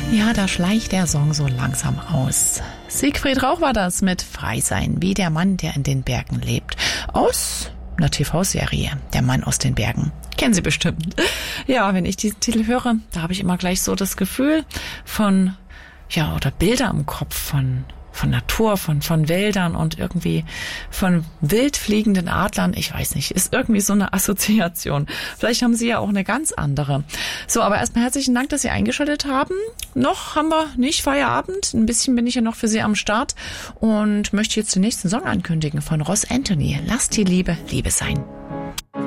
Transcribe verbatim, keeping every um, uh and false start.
Ja, da schleicht der Song so langsam aus. Siegfried Rauch war das mit Frei sein, wie der Mann, der in den Bergen lebt. Aus einer T V-Serie, Der Mann aus den Bergen. Kennen Sie bestimmt. Ja, wenn ich diesen Titel höre, da habe ich immer gleich so das Gefühl von, ja, oder Bilder im Kopf von von Natur, von von Wäldern und irgendwie von wild fliegenden Adlern. Ich weiß nicht, ist irgendwie so eine Assoziation. Vielleicht haben Sie ja auch eine ganz andere. So, aber erstmal herzlichen Dank, dass Sie eingeschaltet haben. Noch haben wir nicht Feierabend. Ein bisschen bin ich ja noch für Sie am Start und möchte jetzt den nächsten Song ankündigen von Ross Anthony. Lass die Liebe Liebe sein.